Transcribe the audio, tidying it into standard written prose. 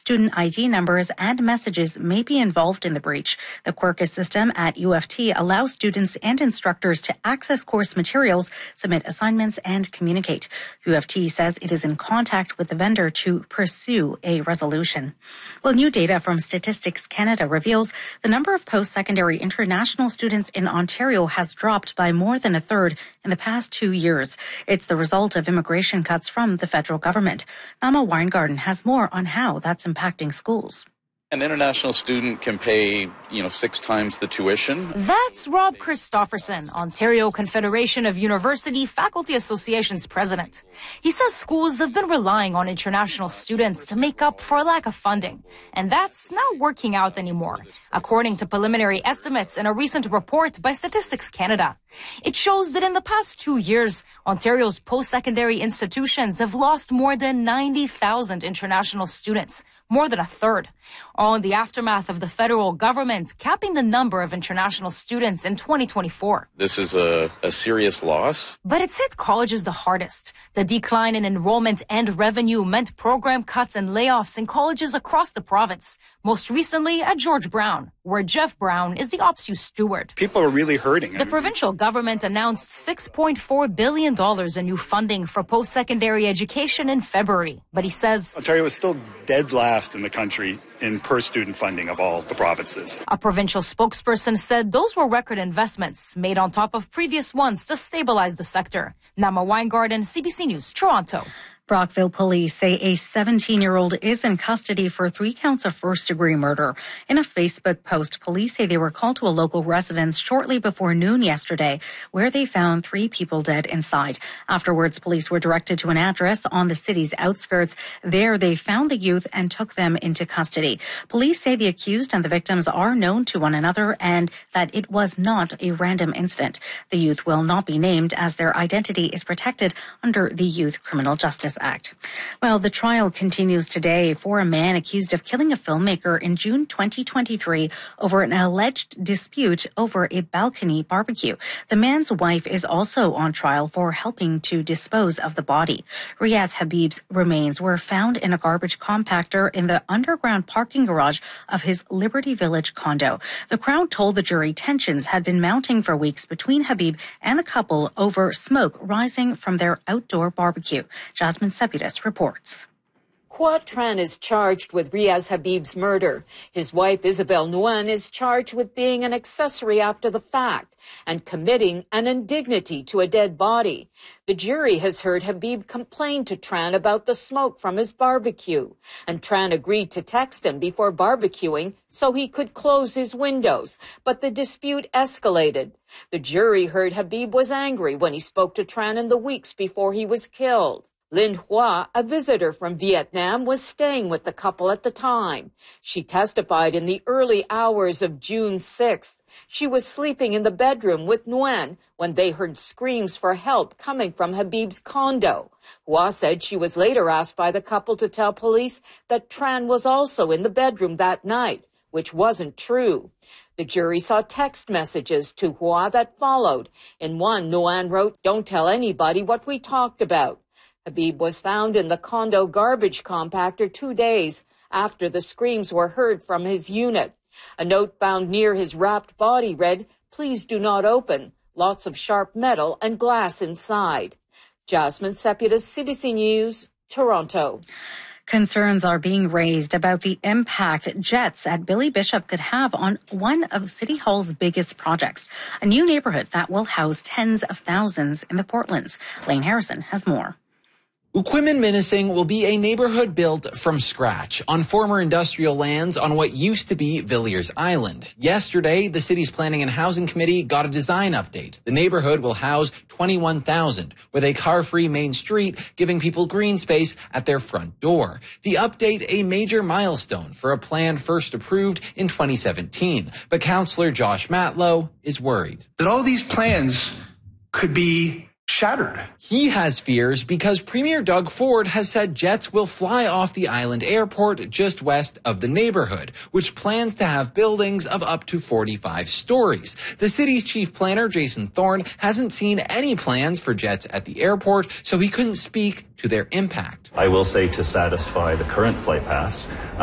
student ID numbers and messages may be involved in the breach. The Quercus system at UFT allows students and instructors to access course materials, submit assignments, and communicate. UFT says it is in contact with the vendor to pursue a resolution. Well, new data from Statistics Canada reveals the number of post-secondary international students in Ontario has dropped by more than a third in the past 2 years. It's the result of immigration cuts from the federal government. Nama Weingarten has more on how that's impacting schools. An international student can pay, 6 times the tuition. That's Rob Christofferson, Ontario Confederation of University Faculty Association's president. He says schools have been relying on international students to make up for a lack of funding, and that's not working out anymore, according to preliminary estimates in a recent report by Statistics Canada. It shows that in the past 2 years, Ontario's post-secondary institutions have lost more than 90,000 international students, more than a third, all in the aftermath of the federal government capping the number of international students in 2024. This is a serious loss. But it's hit colleges the hardest. The decline in enrollment and revenue meant program cuts and layoffs in colleges across the province, most recently at George Brown, where Jeff Brown is the OPSU steward. People are really hurting. The provincial government announced $6.4 billion in new funding for post-secondary education in February. But he says Ontario is still dead last in the country in per-student funding of all the provinces. A provincial spokesperson said those were record investments made on top of previous ones to stabilize the sector. Nama Weingarten, CBC News, Toronto. Brockville police say a 17-year-old is in custody for 3 counts of first-degree murder. In a Facebook post, police say they were called to a local residence shortly before noon yesterday, where they found 3 people dead inside. Afterwards, police were directed to an address on the city's outskirts. There, they found the youth and took them into custody. Police say the accused and the victims are known to one another and that it was not a random incident. The youth will not be named as their identity is protected under the Youth Criminal Justice Act. Well, the trial continues today for a man accused of killing a filmmaker in June 2023 over an alleged dispute over a balcony barbecue. The man's wife is also on trial for helping to dispose of the body. Riaz Habib's remains were found in a garbage compactor in the underground parking garage of his Liberty Village condo. The Crown told the jury tensions had been mounting for weeks between Habib and the couple over smoke rising from their outdoor barbecue. Jasmine Sepidas reports. Khoa Tran is charged with Riaz Habib's murder. His wife, Isabelle Nguyen, is charged with being an accessory after the fact and committing an indignity to a dead body. The jury has heard Habib complain to Tran about the smoke from his barbecue, and Tran agreed to text him before barbecuing so he could close his windows, but the dispute escalated. The jury heard Habib was angry when he spoke to Tran in the weeks before he was killed. Linh Hoa, a visitor from Vietnam, was staying with the couple at the time. She testified in the early hours of June 6th. She was sleeping in the bedroom with Nguyen when they heard screams for help coming from Habib's condo. Hoa said she was later asked by the couple to tell police that Tran was also in the bedroom that night, which wasn't true. The jury saw text messages to Hoa that followed. In one, Nguyen wrote, "Don't tell anybody what we talked about." Habib was found in the condo garbage compactor 2 days after the screams were heard from his unit. A note found near his wrapped body read, "Please do not open. Lots of sharp metal and glass inside." Jasmine Sepidas, CBC News, Toronto. Concerns are being raised about the impact jets at Billy Bishop could have on one of City Hall's biggest projects, a new neighborhood that will house tens of thousands in the Portlands. Lane Harrison has more. Uquimon-Minising will be a neighborhood built from scratch on former industrial lands on what used to be Villiers Island. Yesterday, the city's Planning and Housing Committee got a design update. The neighborhood will house 21,000 with a car-free main street, giving people green space at their front door. The update, a major milestone for a plan first approved in 2017. But Councillor Josh Matlow is worried that all these plans could be shattered. He has fears because Premier Doug Ford has said jets will fly off the island airport just west of the neighborhood, which plans to have buildings of up to 45 stories. The city's chief planner, Jason Thorne, hasn't seen any plans for jets at the airport, so he couldn't speak to their impact. I will say, to satisfy the current flight pass,